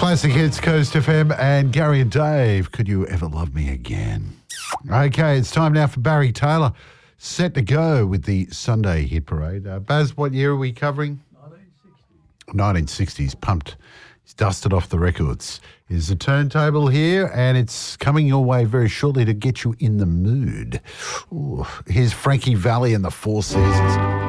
Classic Hits, Coast FM, and Gary and Dave. Could you ever love me again? Okay, it's time now for Barry Taylor. Set to go with the Sunday Hit Parade. Baz, what year are we covering? 1960s. Pumped. He's dusted off the records. There's a turntable here, and it's coming your way very shortly to get you in the mood. Ooh, here's Frankie Valli and the Four Seasons.